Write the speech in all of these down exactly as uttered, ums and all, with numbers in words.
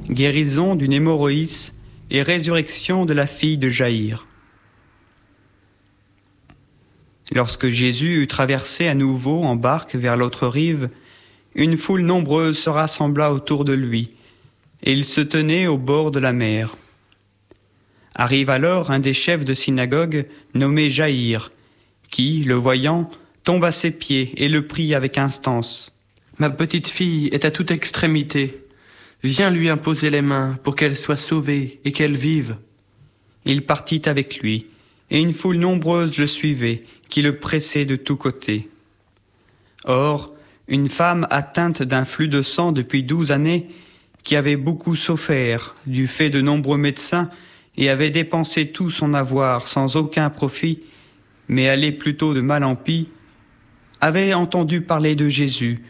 guérison d'une hémorroïs et résurrection de la fille de Jaïr. Lorsque Jésus eut traversé à nouveau en barque vers l'autre rive, une foule nombreuse se rassembla autour de lui, et il se tenait au bord de la mer. Arrive alors un des chefs de synagogue nommé Jaïr, qui, le voyant, tombe à ses pieds et le prie avec instance. « Ma petite fille est à toute extrémité. Viens lui imposer les mains pour qu'elle soit sauvée et qu'elle vive. » Il partit avec lui, et une foule nombreuse le suivait, qui le pressait de tous côtés. Or, une femme atteinte d'un flux de sang depuis douze années, qui avait beaucoup souffert du fait de nombreux médecins et avait dépensé tout son avoir sans aucun profit, mais allait plutôt de mal en pis, avait entendu parler de Jésus.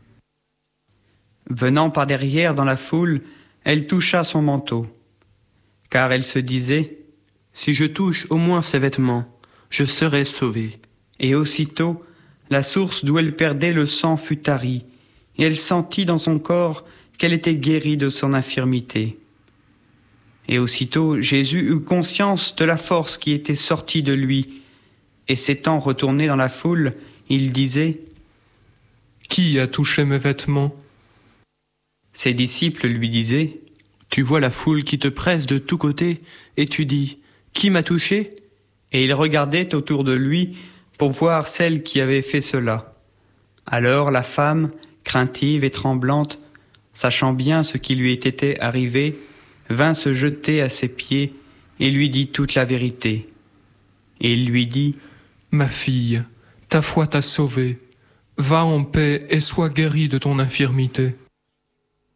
Venant par derrière dans la foule, elle toucha son manteau, car elle se disait « Si je touche au moins ses vêtements, je serai sauvée. » Et aussitôt, la source d'où elle perdait le sang fut tarie, et elle sentit dans son corps qu'elle était guérie de son infirmité. Et aussitôt, Jésus eut conscience de la force qui était sortie de lui, et s'étant retourné dans la foule, il disait « Qui a touché mes vêtements ?» Ses disciples lui disaient « Tu vois la foule qui te presse de tous côtés, et tu dis « Qui m'a touché ?» Et il regardait autour de lui pour voir celle qui avait fait cela. Alors la femme, craintive et tremblante, sachant bien ce qui lui était arrivé, vint se jeter à ses pieds et lui dit toute la vérité. Et il lui dit « Ma fille, ta foi t'a sauvée. Va en paix et sois guérie de ton infirmité. »